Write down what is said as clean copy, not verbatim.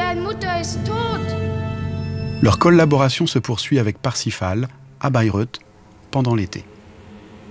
deine Mutter ist tot. Leur collaboration se poursuit avec Parsifal, à Bayreuth, pendant l'été.